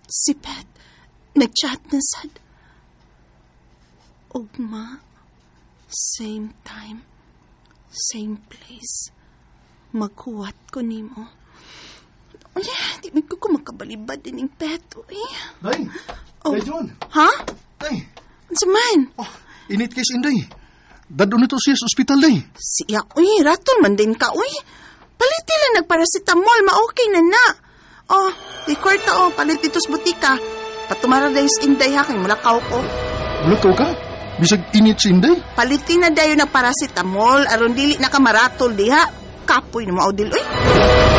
Si Pat, nag-chat na sad. Ugma, same time, same place. Maghuwat ko nimo. Uy, di man ko makabalibad din yung Pat. Uy. Day! Day, John! Ha? Day! Ano man? Oh, init case Inday. Dadon nito siya sa ospital, Day. Siya, uy, raton man din ka, uy. Palit nila nagparacetamol, ma-okay na na. Oh, di kwarta, palit dito sa butika. Patumara dayo sa Inday, ha, kay mulakaw ko. Mulakaw ka? Bisag init si Inday? Palitin na dayo ng paracetamol, aron dili na ka maratol, di ha. Kapoy na mo, Odil, uy.